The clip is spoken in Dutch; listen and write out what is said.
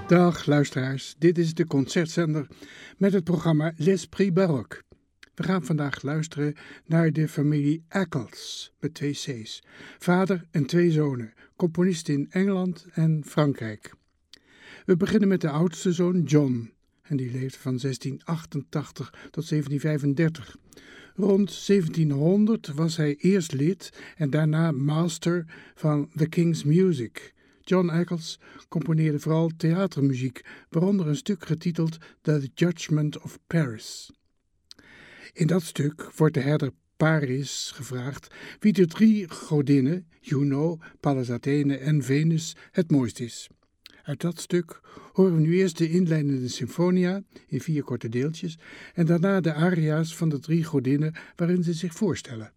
Dag luisteraars, dit is de concertzender met het programma L'Esprit Baroque. We gaan vandaag luisteren naar de familie Eccles met 2 C's. Vader en 2 zonen, componisten in Engeland en Frankrijk. We beginnen met de oudste zoon John en die leefde van 1688 tot 1735. Rond 1700 was hij eerst lid en daarna master van The King's Music. John Eccles componeerde vooral theatermuziek, waaronder een stuk getiteld The Judgment of Paris. In dat stuk wordt de herder Paris gevraagd wie de 3 godinnen, Juno, Pallas Athene en Venus, het mooist is. Uit dat stuk horen we nu eerst de inleidende symfonia in 4 korte deeltjes en daarna de aria's van de 3 godinnen waarin ze zich voorstellen.